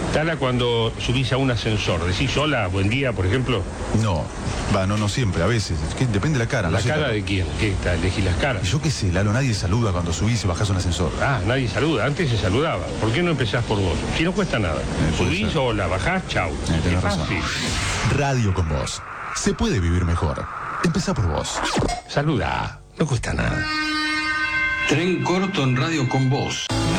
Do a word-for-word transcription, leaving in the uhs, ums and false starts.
Tala, cuando subís a un ascensor, ¿decís hola, buen día, por ejemplo? No, va, no, no siempre, a veces. Es que depende de la cara. ¿La no sé, cara Lalo. de quién? ¿Qué está? ¿Elegís las caras? Yo qué sé, Lalo, nadie saluda cuando subís y bajás un ascensor. Ah, nadie saluda. Antes se saludaba. ¿Por qué no empezás por vos? Si no cuesta nada. Eh, puede Subís, ser. hola, bajás, chau. Eh, tenés Es razón. fácil. Radio con vos. Se puede vivir mejor. Empezá por vos. Saludá. No cuesta nada. Tren corto en Radio con Vos.